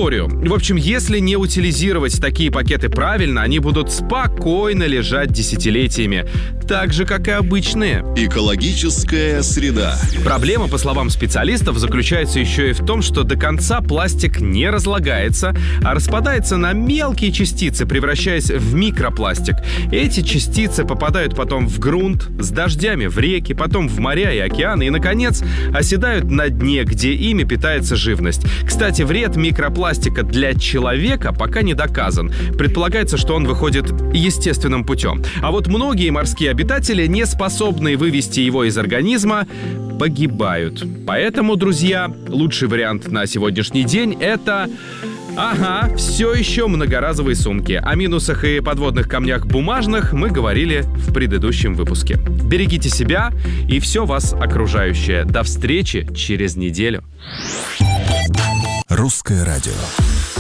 историю. В общем, если не утилизировать такие пакеты правильно, они будут спокойно лежать десятилетиями. Так же, как и обычные. Экологическая среда. Проблема, по словам специалистов, заключается еще и в том, что до конца пластик не разлагается, а распадается на мелкие частицы, превращаясь в микропластик. Эти частицы попадают потом в грунт, с дождями в реки, потом в моря и океаны и, наконец, оседают на дне, где ими питается живность. Кстати, вред микропластика для человека пока не доказан. Предполагается, что он выходит естественным путем. А вот многие морские обитатели, не способные вывести его из организма, погибают. Поэтому, друзья, лучший вариант на сегодняшний день — это... все еще многоразовые сумки. О минусах и подводных камнях бумажных мы говорили в предыдущем выпуске. Берегите себя и все вас окружающее. До встречи через неделю. Русское радио.